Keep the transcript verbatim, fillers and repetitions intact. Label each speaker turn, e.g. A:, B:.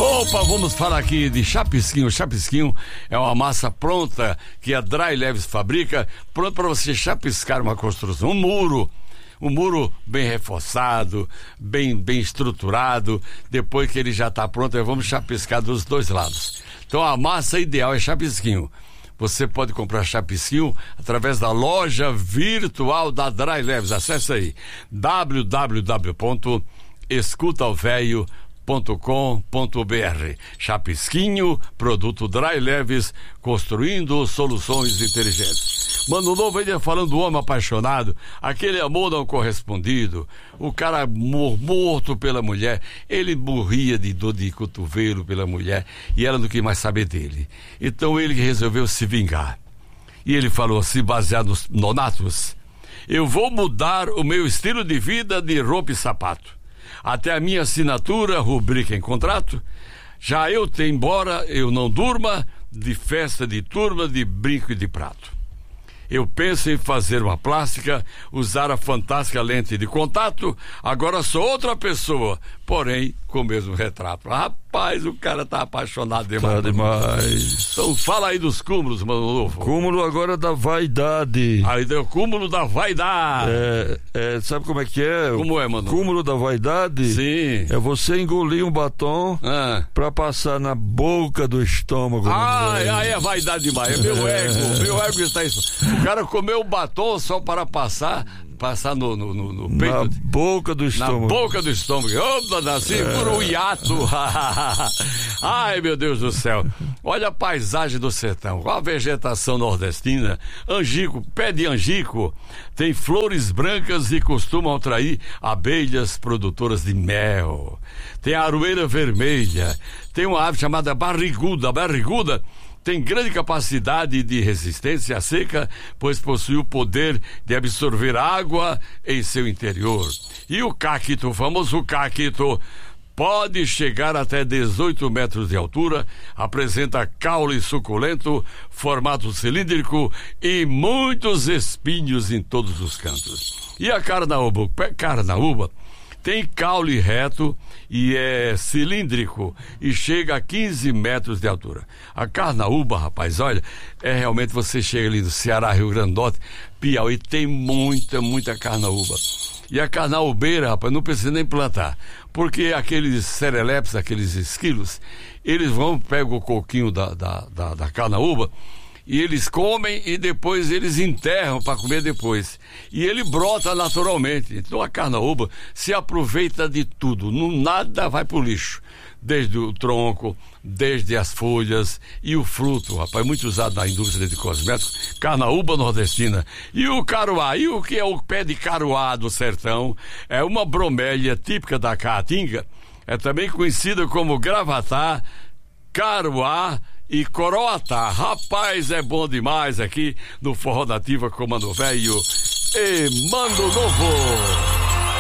A: Opa, vamos falar aqui de chapisquinho. Chapisquinho é uma massa pronta que a Dry Leves fabrica, pronto para você chapiscar uma construção, um muro. Um muro bem reforçado, bem, bem estruturado. Depois que ele já está pronto, vamos chapiscar dos dois lados. Então a massa ideal é chapisquinho. Você pode comprar chapisquinho através da loja virtual da Dry Leves. Acesse aí w w w ponto escuta o velho ponto com ponto b r. Chapisquinho, produto Dry Leves, construindo soluções inteligentes. Mano Novo ainda falando do homem apaixonado, aquele amor não correspondido, o cara morto pela mulher, ele morria de dor de cotovelo pela mulher e ela não quis mais saber dele. Então ele resolveu se vingar. E ele falou assim, baseado nos nonatos: eu vou mudar o meu estilo de vida de roupa e sapato. Até a minha assinatura rubrica em contrato. Já eu tenho, embora eu não durma, de festa de turma, de brinco e de prato. Eu penso em fazer uma plástica, usar a fantástica lente de contato. Agora sou outra pessoa, porém com o mesmo retrato. Rapaz, o cara tá apaixonado demais.
B: Tá demais.
A: Então fala aí dos cúmulos, Mano Novo.
B: Cúmulo agora da vaidade.
A: Aí deu cúmulo da vaidade.
B: É, é, sabe como é que é?
A: Como é, Mano?
B: Cúmulo da vaidade?
A: Sim.
B: É você engolir um batom
A: ah.
B: pra passar na boca do estômago.
A: Ai, ai, é vaidade demais. É meu ego. É. Meu ego está isso. O cara comeu o batom só para passar... Passar no, no, no, no peito.
B: Na boca do estômago.
A: Na boca do estômago. Opa, assim, é. Por um hiato. Ai, meu Deus do céu. Olha a paisagem do sertão. Olha a vegetação nordestina. Angico, pé de angico. Tem flores brancas e costumam atrair abelhas produtoras de mel. Tem a aroeira vermelha. Tem uma ave chamada barriguda. Barriguda tem grande capacidade de resistência à seca, pois possui o poder de absorver água em seu interior. E o cacto, o famoso cacto, pode chegar até dezoito metros de altura, apresenta caule suculento, formato cilíndrico e muitos espinhos em todos os cantos. E a carnaúba? Carnaúba tem caule reto e é cilíndrico e chega a quinze metros de altura. A carnaúba, rapaz, olha, é realmente, você chega ali no Ceará, Rio Grande do Norte, Piauí, tem muita, muita carnaúba. E a carnaúbeira, rapaz, não precisa nem plantar, porque aqueles serelepes, aqueles esquilos, eles vão, pegam o coquinho da, da, da, da carnaúba, e eles comem e depois eles enterram para comer depois. E ele brota naturalmente. Então a carnaúba se aproveita de tudo, não, nada vai pro lixo. Desde o tronco, desde as folhas e o fruto, rapaz, muito usado na indústria de cosméticos, carnaúba nordestina. E o caruá, e o que é o pé de caruá do sertão? É uma bromélia típica da caatinga, é também conhecida como gravatá, caruá e coroatá. Rapaz, é bom demais aqui no Forró Nativa com Mano Velho e Mano Novo.